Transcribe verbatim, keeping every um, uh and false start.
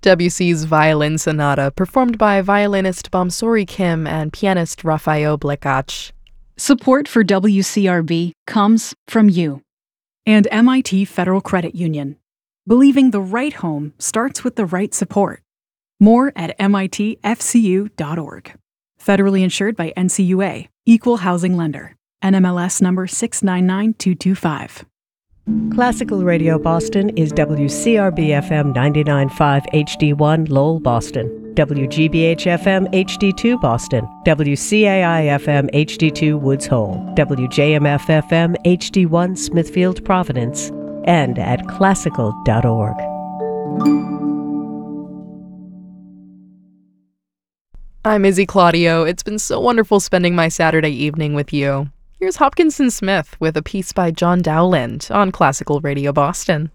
Debussy's Violin Sonata, performed by violinist Bomsori Kim and pianist Rafael Blekach. Support for W C R B comes from you and M I T Federal Credit Union. Believing the right home starts with the right support. More at M I T F C U dot org. Federally insured by N C U A, Equal Housing Lender. N M L S number six nine nine two two five. Classical Radio Boston is W C R B F M ninety-nine point five H D one Lowell, Boston, W G B H F M H D two Boston, W C A I F M H D two Woods Hole, W J M F F M H D one Smithfield, Providence, and at classical dot org. I'm Izzy Claudio. It's been so wonderful spending my Saturday evening with you. Here's Hopkinson Smith with a piece by John Dowland on Classical Radio Boston.